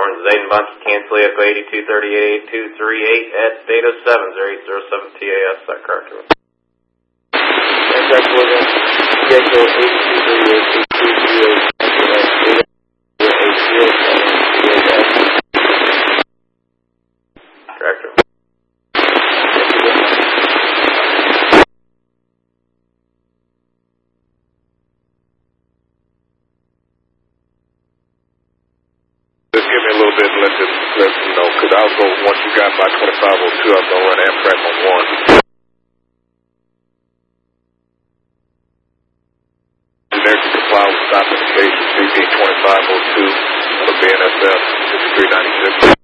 Zayden Bunky, cancel Echo 8238-8238 at Data 7007 TAS. Is that correct? Contact William, Echo 8238-8238 at Data 8007 TAS. Correct. Just give me a little bit and let them know, because I'll go, once you got my 2502, I'll go run Amtrak on 1. Generic to comply with stop indication CB 2502 on the BNSF 5396.